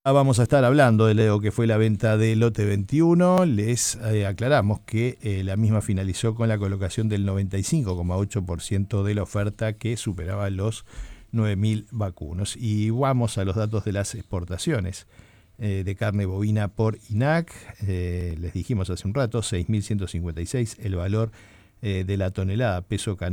Vamos a estar hablando de lo que fue la venta de lote 21. Les aclaramos que la misma finalizó con la colocación del 95,8% de la oferta, que superaba los 9.000 vacunos. Y vamos a los datos de las exportaciones de carne bovina por INAC. Les dijimos hace un rato, 6.156 el valor de la tonelada peso canadiense.